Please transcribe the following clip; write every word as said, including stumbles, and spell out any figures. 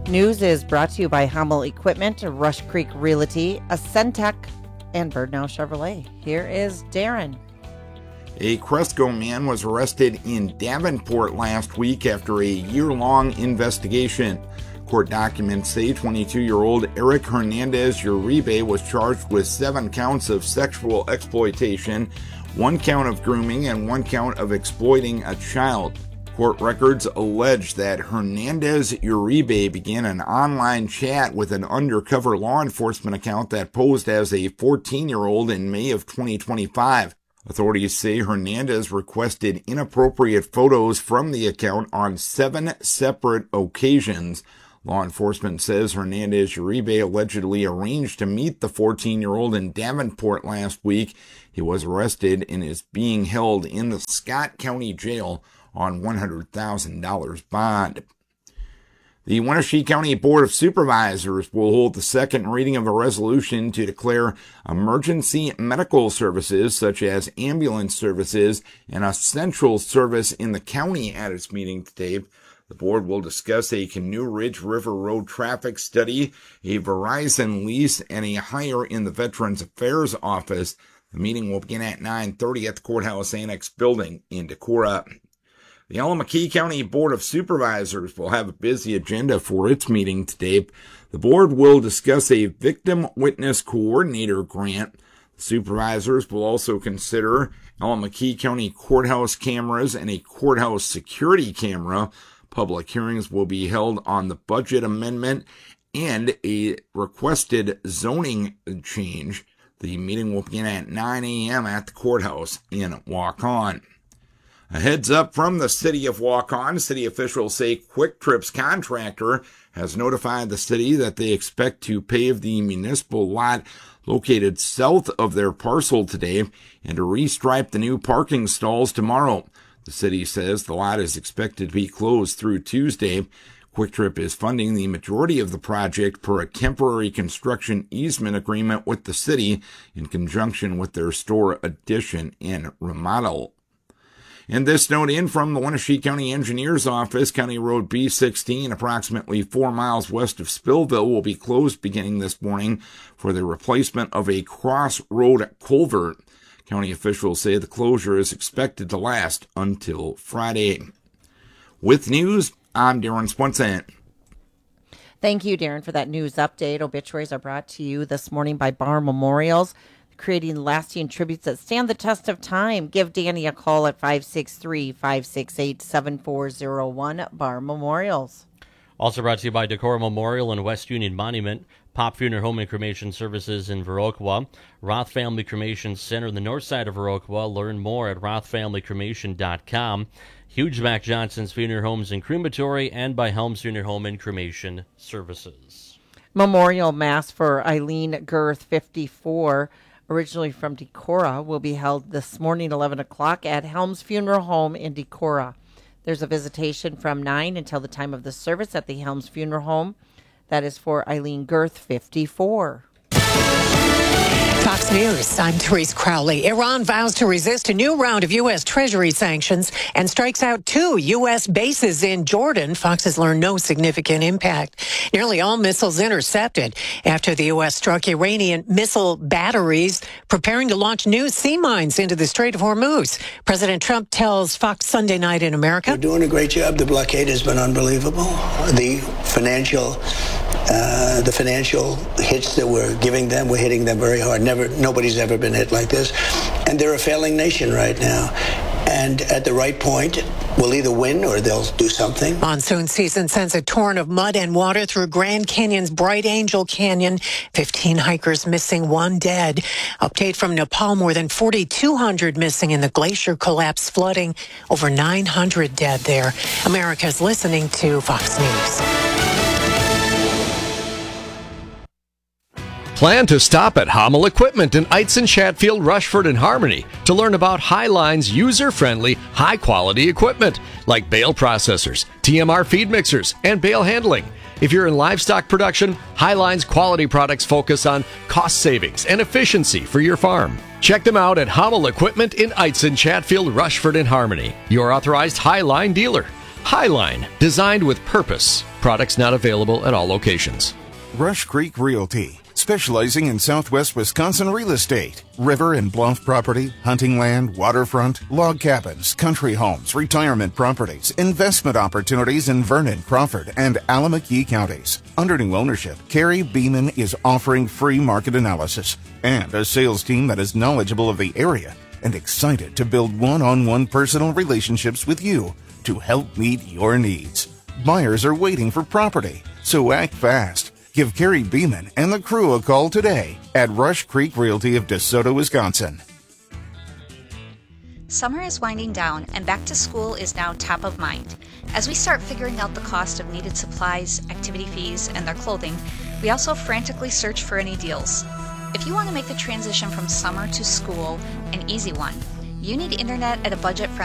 News is brought to you by Hummel Equipment, Rush Creek Realty, Ascentec, and Birdnow Chevrolet. Here is Darren. A Cresco man was arrested in Davenport last week after a year-long investigation. Court documents say twenty-two-year-old Eric Hernandez Uribe was charged with seven counts of sexual exploitation, one count of grooming, and one count of exploiting a child. Court records allege that Hernandez Uribe began an online chat with an undercover law enforcement account that posed as a fourteen-year-old in May of twenty twenty-five. Authorities say Hernandez requested inappropriate photos from the account on seven separate occasions. Law enforcement says Hernandez Uribe allegedly arranged to meet the fourteen-year-old in Davenport last week. He was arrested and is being held in the Scott County Jail on one hundred thousand dollars bond. The Wenatchee County Board of Supervisors will hold the second reading of a resolution to declare emergency medical services such as ambulance services an essential service in the county at its meeting today. The board will discuss a Canoe Ridge River Road traffic study, a Verizon lease, and a hire in the Veterans Affairs Office. The meeting will begin at nine thirty at the Courthouse Annex building in Decorah. The Allamakee County Board of Supervisors will have a busy agenda for its meeting today. The board will discuss a Victim Witness Coordinator grant. The supervisors will also consider Allamakee County courthouse cameras and a courthouse security camera. Public hearings will be held on the budget amendment and a requested zoning change. The meeting will begin at nine a.m. at the courthouse in Waukon. A heads up from the city of Waukon. City officials say Quick Trip's contractor has notified the city that they expect to pave the municipal lot located south of their parcel today and to restripe the new parking stalls tomorrow. The city says the lot is expected to be closed through Tuesday. Quick Trip is funding the majority of the project per a temporary construction easement agreement with the city in conjunction with their store addition and remodel. And this note in from the Wenatchee County Engineer's Office, County Road B sixteen, approximately four miles west of Spillville, will be closed beginning this morning for the replacement of a crossroad culvert. County officials say the closure is expected to last until Friday. With news, I'm Darren Swenson. Thank you, Darren, for that news update. Obituaries are brought to you this morning by Bar Memorials, creating lasting tributes that stand the test of time. Give Danny a call at five six three, five six eight, seven four zero one, Bar Memorials. Also brought to you by Decorah Memorial and West Union Monument, Pop Funeral Home and Cremation Services in Viroqua, Roth Family Cremation Center in the north side of Viroqua. Learn more at roth family cremation dot com. Huge Mac Johnson's Funeral Homes and Crematory, and by Helms Funeral Home and Cremation Services. Memorial Mass for Eileen Girth, fifty-four, originally from Decorah, will be held this morning, eleven o'clock, at Helms Funeral Home in Decorah. There's a visitation from nine until the time of the service at the Helms Funeral Home. That is for Eileen Girth, fifty-four. Fox News, I'm Therese Crowley. Iran vows to resist a new round of U S. Treasury sanctions and strikes out two U S bases in Jordan. Fox has learned no significant impact. Nearly all missiles intercepted after the U S struck Iranian missile batteries, preparing to launch new sea mines into the Strait of Hormuz. President Trump tells Fox Sunday Night in America. We're doing a great job. The blockade has been unbelievable. The financial Uh, the financial hits that we're giving them, we're hitting them very hard. Never, nobody's ever been hit like this. And they're a failing nation right now. And at the right point, we'll either win or they'll do something. Monsoon season sends a torrent of mud and water through Grand Canyon's Bright Angel Canyon. fifteen hikers missing, one dead. Update from Nepal, more than forty-two hundred missing in the glacier collapse flooding. Over nine hundred dead there. America's listening to Fox News. Plan to stop at Hummel Equipment in Eitzen, Chatfield, Rushford, and Harmony to learn about Highline's user-friendly, high-quality equipment like bale processors, T M R feed mixers, and bale handling. If you're in livestock production, Highline's quality products focus on cost savings and efficiency for your farm. Check them out at Hummel Equipment in Eitzen, Chatfield, Rushford, and Harmony, your authorized Highline dealer. Highline, designed with purpose. Products not available at all locations. Rush Creek Realty, specializing in Southwest Wisconsin real estate, river and bluff property, hunting land, waterfront, log cabins, country homes, retirement properties, investment opportunities in Vernon, Crawford, and Allamakee counties. Under new ownership, Carrie Beeman is offering free market analysis and a sales team that is knowledgeable of the area and excited to build one-on-one personal relationships with you to help meet your needs. Buyers are waiting for property, so act fast. Give Carrie Beeman and the crew a call today at Rush Creek Realty of DeSoto, Wisconsin. Summer is winding down and back to school is now top of mind. As we start figuring out the cost of needed supplies, activity fees, and their clothing, we also frantically search for any deals. If you want to make the transition from summer to school an easy one, you need internet at a budget friendly